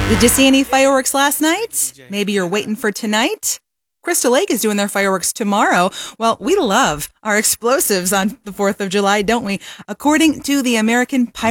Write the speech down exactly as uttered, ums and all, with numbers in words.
Did you see any fireworks last night? Maybe you're waiting for tonight? Crystal Lake is doing their fireworks tomorrow. Well, we love our explosives on the fourth of July, don't we? According to the American Pirate